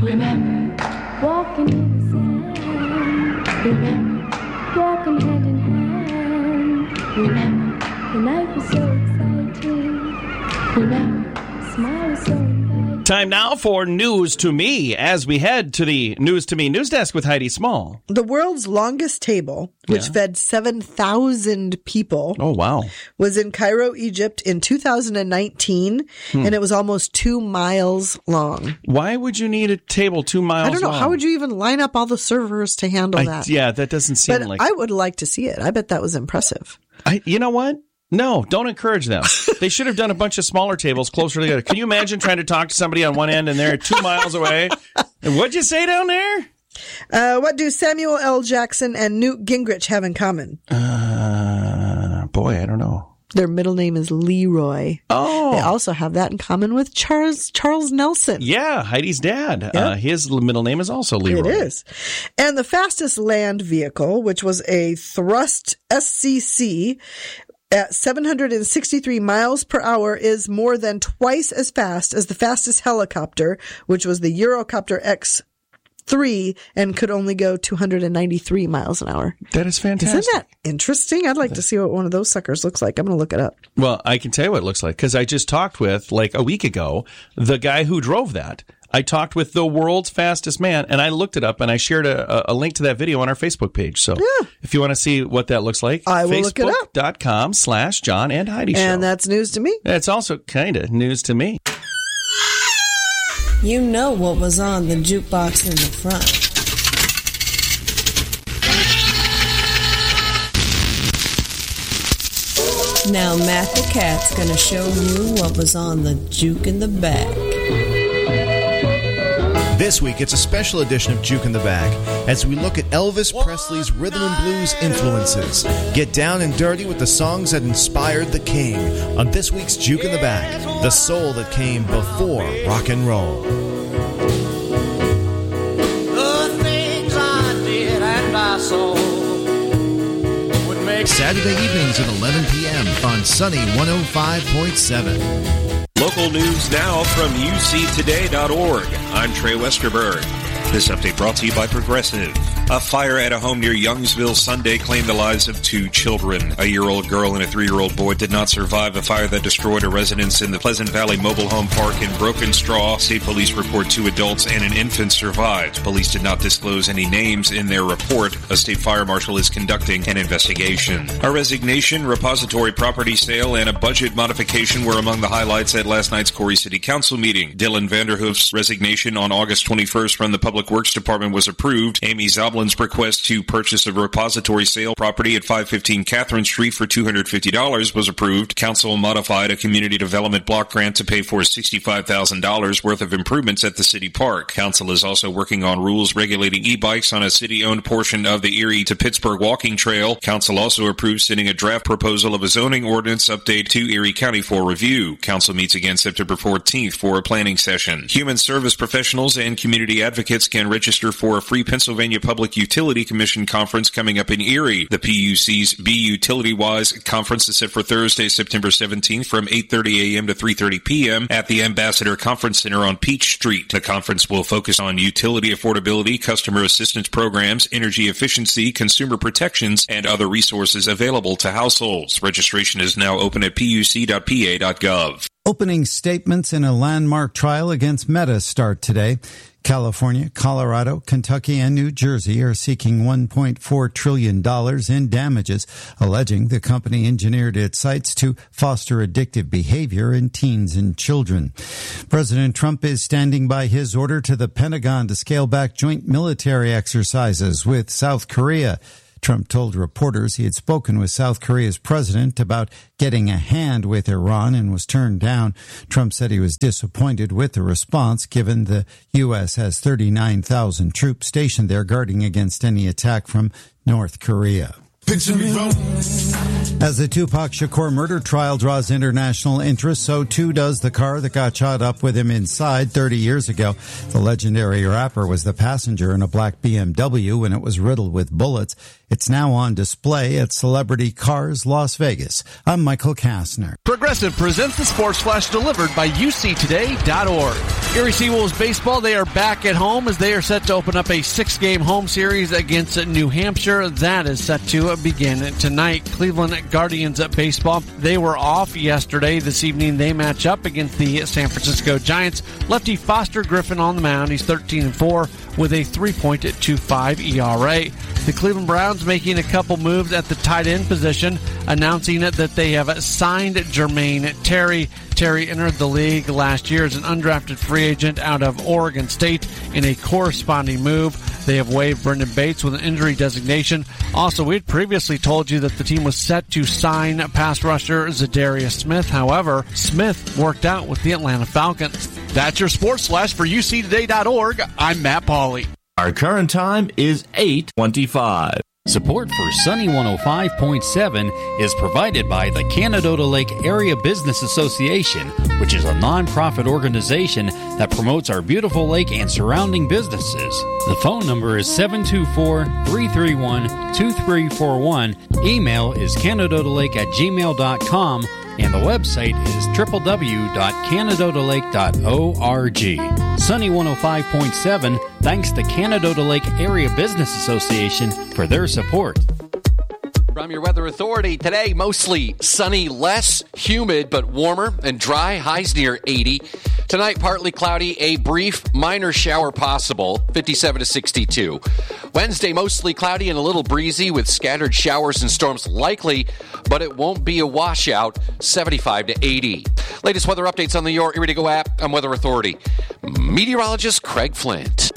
Remember walking in the sand. Remember walking hand in hand. Remember the night was so exciting. Remember the smile was so inviting. Time now for News to Me as we head to the News to Me news desk with Heidi Small. The world's longest table, which fed 7,000 people. Oh, wow. Was in Cairo, Egypt in 2019, and it was almost 2 miles long. Why would you need a table 2 miles long? I don't know. long? How would you even line up all the servers to handle that? Yeah, that doesn't seem but like... I would like to see it. I bet that was impressive. You know what? No, don't encourage them. They should have done a bunch of smaller tables closer together. Can you imagine trying to talk to somebody on one end and they're 2 miles away? And what'd you say down there? What do Samuel L. Jackson and Newt Gingrich have in common? Boy, I don't know. Their middle name is Leroy. Oh. They also have that in common with Charles Nelson. Yeah, Heidi's dad. Yep. His middle name is also Leroy. It is. And the fastest land vehicle, which was a Thrust SCC, at 763 miles per hour, is more than twice as fast as the fastest helicopter, which was the Eurocopter X3 and could only go 293 miles an hour. That is fantastic. Isn't that interesting? I'd like to see what one of those suckers looks like. I'm going to look it up. Well, I can tell you what it looks like because I just talked with, like a week ago, the guy who drove that. I talked with the world's fastest man, and I looked it up, and I shared a link to that video on our Facebook page. So if you want to see what that looks like, I will look it up. Facebook.com/John and Heidi Show. And that's news to me. It's also kind of news to me. You know what was on the jukebox in the front. Now Matt the Cat's gonna show you what was on the juke in the back. This week, it's a special edition of Juke in the Bag as we look at Elvis Presley's rhythm and blues influences. Get down and dirty with the songs that inspired the king on this week's Juke in the Bag, the soul that came before rock and roll. The things I did and I saw would make Saturday evenings at 11 p.m. on Sunny 105.7. Local news now from UCToday.org. I'm Trey Westerberg. This update brought to you by Progressive. A fire at a home near Youngsville Sunday claimed the lives of 2 children. A year-old girl and a 3-year-old boy did not survive a fire that destroyed a residence in the Pleasant Valley Mobile Home Park in Broken Straw. State police report 2 adults and an infant survived. Police did not disclose any names in their report. A state fire marshal is conducting an investigation. A resignation, repository property sale, and a budget modification were among the highlights at last night's Corey City Council meeting. Dylan Vanderhoof's resignation on August 21st from the Public Works Department was approved. Amy Zoblin's request to purchase a repository sale property at 515 Catherine Street for $250 was approved. Council modified a community development block grant to pay for $65,000 worth of improvements at the city park. Council is also working on rules regulating e-bikes on a city-owned portion of the Erie to Pittsburgh walking trail. Council also approved sending a draft proposal of a zoning ordinance update to Erie County for review. Council meets again September 14th for a planning session. Human service professionals and community advocates can register for a free Pennsylvania Public Utility Commission conference coming up in Erie. The PUC's Be Utility Wise conference is set for Thursday, September 17th from 8:30 a.m. to 3:30 p.m. at the Ambassador Conference Center on Peach Street. The conference will focus on utility affordability, customer assistance programs, energy efficiency, consumer protections, and other resources available to households. Registration is now open at puc.pa.gov. Opening statements in a landmark trial against Meta start today. California, Colorado, Kentucky, and New Jersey are seeking $1.4 trillion in damages, alleging the company engineered its sites to foster addictive behavior in teens and children. President Trump is standing by his order to the Pentagon to scale back joint military exercises with South Korea. Trump told reporters he had spoken with South Korea's president about getting a hand with Iran and was turned down. Trump said he was disappointed with the response, given the U.S. has 39,000 troops stationed there guarding against any attack from North Korea. As the Tupac Shakur murder trial draws international interest, so too does the car that got shot up with him inside 30 years ago. The legendary rapper was the passenger in a black BMW when it was riddled with bullets. It's now on display at Celebrity Cars Las Vegas. I'm Michael Kastner. Progressive presents the Sports Flash delivered by UCToday.org. Erie Seawolves baseball, they are back at home as they are set to open up a 6-game home series against New Hampshire. That is set to begin tonight. Cleveland Guardians baseball, they were off yesterday. This evening they match up against the San Francisco Giants. Lefty Foster Griffin on the mound. He's 13-4 with a 3.25 ERA. The Cleveland Browns making a couple moves at the tight end position, announcing that they have signed Jermaine Terry. Terry entered the league last year as an undrafted free agent out of Oregon State in a corresponding move. They have waived Brendan Bates with an injury designation. Also, we had previously told you that the team was set to sign pass rusher Zadarius Smith. However, Smith worked out with the Atlanta Falcons. That's your Sports Flash for UCToday.org. I'm Matt Pauley. Our current time is 8:25. Support for Sunny 105.7 is provided by the Canadota Lake Area Business Association, which is a nonprofit organization that promotes our beautiful lake and surrounding businesses. The phone number is 724-331-2341. Email is canadodalake@gmail.com. And the website is www.canadodalake.org. Sunny 105.7 thanks to Canadota Lake Area Business Association for their support. From your Weather Authority, today mostly sunny, less humid, but warmer and dry, highs near 80. Tonight, partly cloudy, a brief minor shower possible, 57 to 62. Wednesday, mostly cloudy and a little breezy with scattered showers and storms likely, but it won't be a washout, 75 to 80. Latest weather updates on the Your Erie to Go app on Weather Authority. Meteorologist Craig Flint.